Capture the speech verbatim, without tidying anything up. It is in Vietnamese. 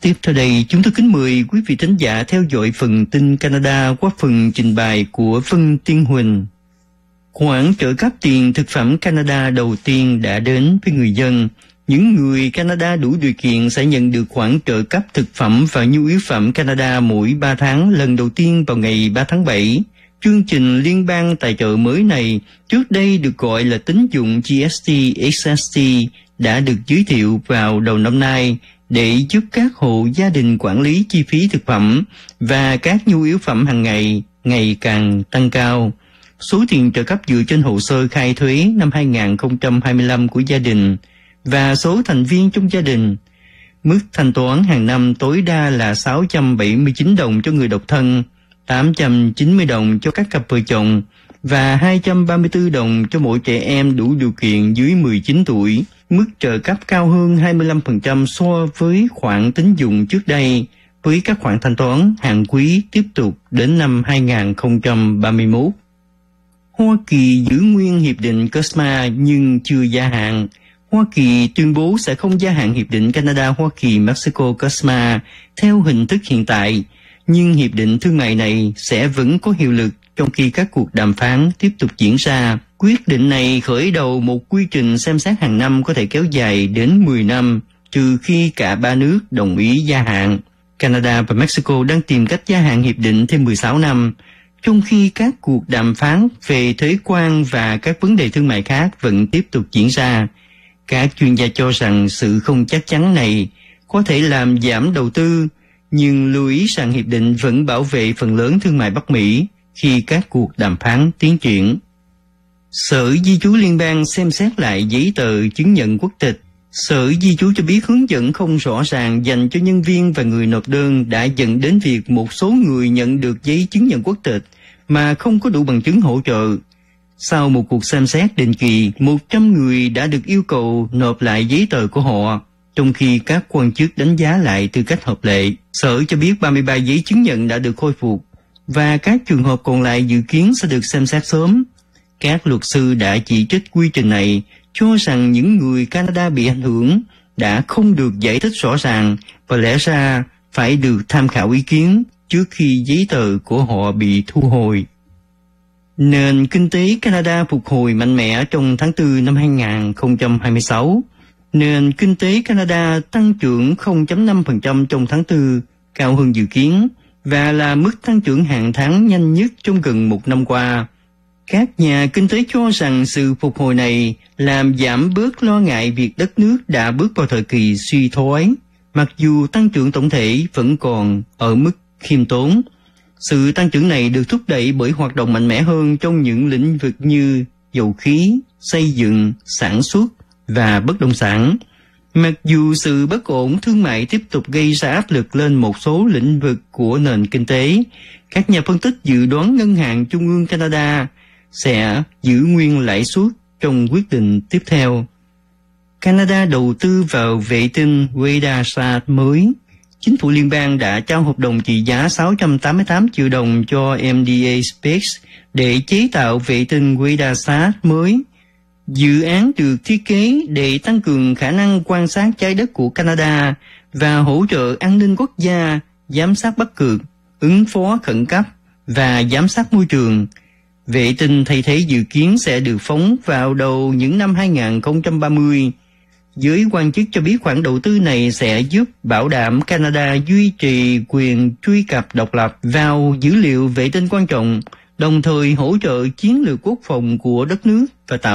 Tiếp theo đây, chúng tôi kính mời quý vị thính giả theo dõi phần tin Canada qua phần trình bày của Vân Tiên Huỳnh. Khoản trợ cấp tiền thực phẩm Canada đầu tiên đã đến với người dân. Những người Canada đủ điều kiện sẽ nhận được khoản trợ cấp thực phẩm và nhu yếu phẩm Canada mỗi ba tháng lần đầu tiên vào ngày ba tháng bảy. Chương trình liên bang tài trợ mới này, trước đây được gọi là tín dụng G S T X S T, đã được giới thiệu vào đầu năm nay để giúp các hộ gia đình quản lý chi phí thực phẩm và các nhu yếu phẩm hàng ngày ngày càng tăng cao. Số tiền trợ cấp dựa trên hồ sơ khai thuế năm hai không hai lăm của gia đình và số thành viên trong gia đình. Mức thanh toán hàng năm tối đa là sáu trăm bảy mươi chín đồng cho người độc thân, tám trăm chín mươi đồng cho các cặp vợ chồng và hai trăm ba mươi tư đồng cho mỗi trẻ em đủ điều kiện dưới mười chín tuổi. Mức trợ cấp cao hơn hai mươi lăm phần trăm so với khoản tín dụng trước đây, với các khoản thanh toán hàng quý tiếp tục đến năm hai không ba mốt. Hoa Kỳ giữ nguyên hiệp định C O S M A nhưng chưa gia hạn. Hoa Kỳ tuyên bố sẽ không gia hạn hiệp định Canada-Hoa Kỳ-Mexico C O S M A theo hình thức hiện tại, nhưng hiệp định thương mại này sẽ vẫn có hiệu lực trong khi các cuộc đàm phán tiếp tục diễn ra. Quyết định này khởi đầu một quy trình xem xét hàng năm có thể kéo dài đến mười năm, trừ khi cả ba nước đồng ý gia hạn. Canada và Mexico đang tìm cách gia hạn hiệp định thêm mười sáu năm, trong khi các cuộc đàm phán về thuế quan và các vấn đề thương mại khác vẫn tiếp tục diễn ra. Các chuyên gia cho rằng sự không chắc chắn này có thể làm giảm đầu tư, nhưng lưu ý rằng hiệp định vẫn bảo vệ phần lớn thương mại Bắc Mỹ khi các cuộc đàm phán tiến triển. Sở Di trú Liên bang xem xét lại giấy tờ chứng nhận quốc tịch. Sở Di trú cho biết hướng dẫn không rõ ràng dành cho nhân viên và người nộp đơn đã dẫn đến việc một số người nhận được giấy chứng nhận quốc tịch mà không có đủ bằng chứng hỗ trợ. Sau một cuộc xem xét định kỳ, một trăm người đã được yêu cầu nộp lại giấy tờ của họ, trong khi các quan chức đánh giá lại tư cách hợp lệ. Sở cho biết ba mươi ba giấy chứng nhận đã được khôi phục, và các trường hợp còn lại dự kiến sẽ được xem xét sớm. Các luật sư đã chỉ trích quy trình này, cho rằng những người Canada bị ảnh hưởng đã không được giải thích rõ ràng và lẽ ra phải được tham khảo ý kiến trước khi giấy tờ của họ bị thu hồi. Nền kinh tế Canada phục hồi mạnh mẽ trong tháng tư năm hai không hai sáu. Nền kinh tế Canada tăng trưởng không phẩy năm phần trăm trong tháng tư, cao hơn dự kiến, và là mức tăng trưởng hàng tháng nhanh nhất trong gần một năm qua. Các nhà kinh tế cho rằng sự phục hồi này làm giảm bớt lo ngại việc đất nước đã bước vào thời kỳ suy thoái, mặc dù tăng trưởng tổng thể vẫn còn ở mức khiêm tốn. Sự tăng trưởng này được thúc đẩy bởi hoạt động mạnh mẽ hơn trong những lĩnh vực như dầu khí, xây dựng, sản xuất và bất động sản. Mặc dù sự bất ổn thương mại tiếp tục gây ra áp lực lên một số lĩnh vực của nền kinh tế, các nhà phân tích dự đoán Ngân hàng Trung ương Canada sẽ giữ nguyên lãi suất trong quyết định tiếp theo. Canada đầu tư vào vệ tinh Radar mới. Chính phủ liên bang đã trao hợp đồng trị giá sáu trăm tám mươi tám triệu đồng cho M D A Space để chế tạo vệ tinh Radar mới. Dự án được thiết kế để tăng cường khả năng quan sát trái đất của Canada và hỗ trợ an ninh quốc gia, giám sát Bắc Cực, ứng phó khẩn cấp và giám sát môi trường. Vệ tinh thay thế dự kiến sẽ được phóng vào đầu những năm hai không ba mươi. Giới quan chức cho biết khoản đầu tư này sẽ giúp bảo đảm Canada duy trì quyền truy cập độc lập vào dữ liệu vệ tinh quan trọng, đồng thời hỗ trợ chiến lược quốc phòng của đất nước và tạo